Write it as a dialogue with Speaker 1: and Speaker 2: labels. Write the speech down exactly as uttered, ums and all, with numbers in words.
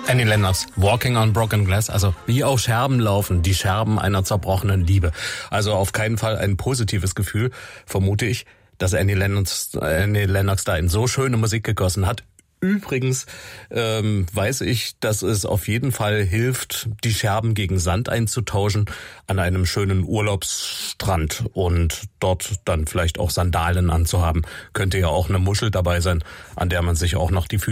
Speaker 1: Annie Lennox, Walking on Broken Glass, also wie auf Scherben laufen, die Scherben einer zerbrochenen Liebe. Also auf keinen Fall ein positives Gefühl, vermute ich, dass Annie Lennox, Annie Lennox da in so schöne Musik gegossen hat. Übrigens ähm, weiß ich, dass es auf jeden Fall hilft, die Scherben gegen Sand einzutauschen an einem schönen Urlaubsstrand und dort dann vielleicht auch Sandalen anzuhaben. Könnte ja auch eine Muschel dabei sein, an der man sich auch noch die Füße